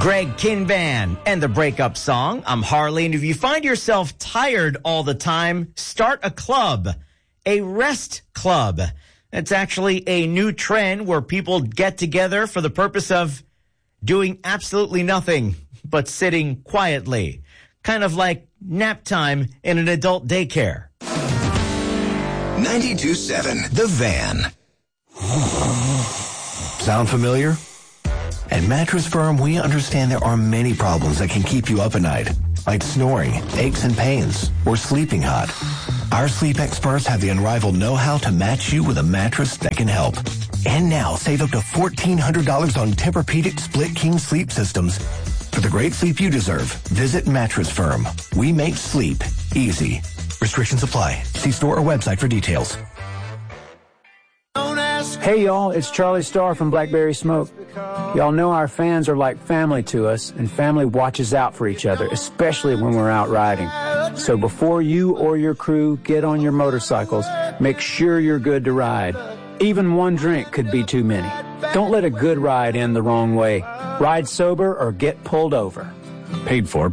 Greg Kinvan and the Breakup Song. I'm Harley, and if you find yourself tired all the time, start a club, a rest club. It's actually a new trend where people get together for the purpose of doing absolutely nothing but sitting quietly, kind of like nap time in an adult daycare. 92.7 The Van. Sound familiar? At Mattress Firm, we understand there are many problems that can keep you up at night, like snoring, aches and pains, or sleeping hot. Our sleep experts have the unrivaled know-how to match you with a mattress that can help. And now, save up to $1,400 on Tempur-Pedic Split King sleep systems. For the great sleep you deserve, visit Mattress Firm. We make sleep easy. Restrictions apply. See store or website for details. Hey y'all, it's Charlie Starr from Blackberry Smoke. Y'all know our fans are like family to us, and family watches out for each other, especially when we're out riding. So before you or your crew get on your motorcycles, make sure you're good to ride. Even one drink could be too many. Don't let a good ride end the wrong way. Ride sober or get pulled over. Paid for